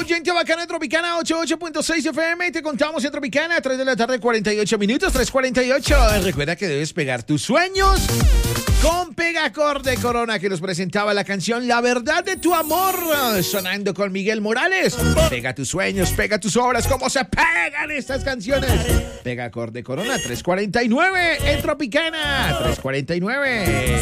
Oyente bacana de Tropicana 88.6 FM. Te contamos en Tropicana, 3 de la tarde, 48 minutos, 3:48. Recuerda que debes pegar tus sueños con Pegacorde Corona, que nos presentaba la canción La Verdad de tu Amor, sonando con Miguel Morales. Pega tus sueños, pega tus obras, ¿cómo se pegan estas canciones? Pegacorde Corona, 3:49 en Tropicana, 3:49.